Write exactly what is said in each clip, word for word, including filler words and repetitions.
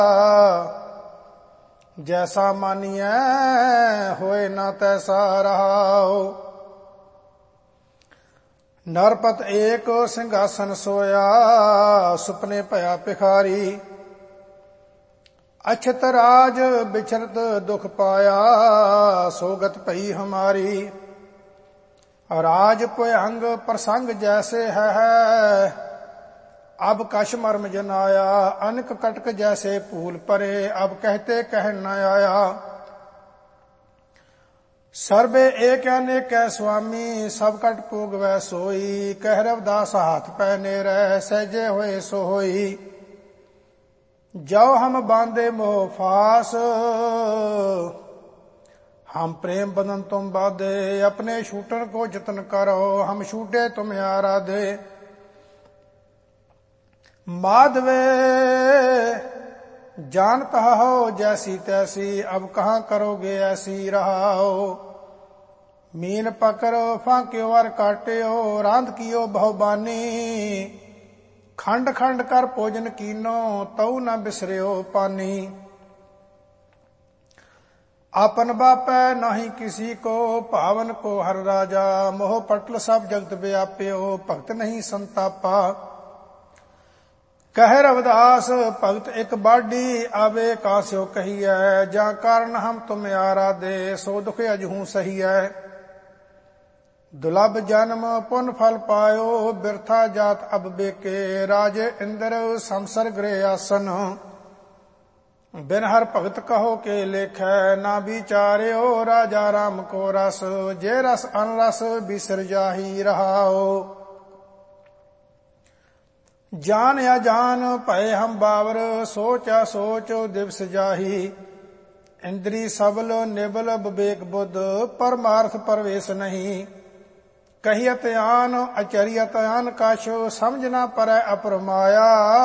जैसा मानिए होए न तैसा रहाओ। नरपत एक सिंहासन सोया सुपने भया भिखारी। अछत राज बिछरत दुख पाया सोगत भई हमारी। राज भयंग प्रसंग जैसे है अब कश मर्म जनाया। अनक कटक जैसे फूल परे अब कहते कह न आया। सर्वे एक अनेक स्वामी सब कट पूग वै सोई। कह रविदास हाथ पहने रह सहजे होए सो होई। जो हम बांधे मोह फास हम प्रेम बंधन तुम बाधे। अपने छूटन को जतन करो हम छूटे तुम आराधे। माधवे जानता हो जैसी तैसी अब कहाँ करोगे ऐसी रहाओ। मीन पकड़ो फांक्यो वर काट्यो रांध कियो बहुबानी। खंड खंड कर भोजन कीनो तऊ न बिसरियो पानी। आपन बापै नाही किसी को पावन को हर राजा। मोह पटल सब जगत व्याप्यो भगत नहीं संतापा। कह रविदास भगत एक बाडी आवे कास्यो कहिए। जा कारण हम तुम आराधे सो दुख अजहू सही है। दुलभ जन्म पुन फल पायो बिरथा जात अब बेके। राजे इंद्र समसर गृह आसन बिन हर भगत कहो के लेखै। ना विचार्यो राजा राम को रस जे रस अनरस बिसर जाही रहाओ। जान अजान भय हम बावर सोचा सोच दिवस जाही। इंद्री सबल निबल विवेक बुद्ध परमार्थ प्रवेश नहीं। कहियत आन अचरियत आन कछ समझ न परै अपरमाया।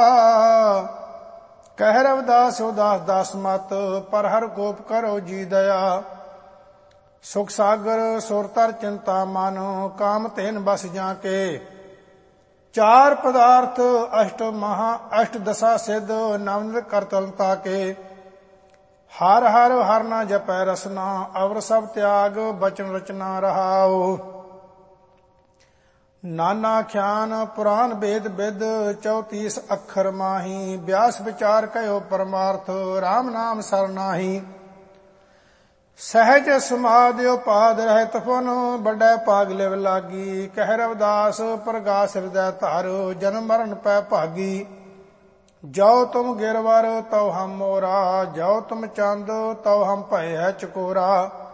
कह रविदास उदास दास मत पर हर गोप करो जी दया। सुख सागर सुरतर चिंता मानो काम तेन बस जाके। चार पदार्थ अष्ट महा अष्ट दशा सिद्ध नवनित करतलता के। हर हर हर न जपै रसना अवर सब त्याग बचन रचना रहाओ। नाना ख्यान पुराण वेद विद चौतीस अखर माही। व्यास विचार कयो परमार्थ राम नाम सरनाही। सहज समाधि उपाद रहत पुन बड़ै पाग लिव लागी। कह रविदास प्रगास हृदय तारो जन्म मरण पै भागी। जो तुम गिरवर तव हम मोरा जो तुम चंद तव हम भय है चकोरा।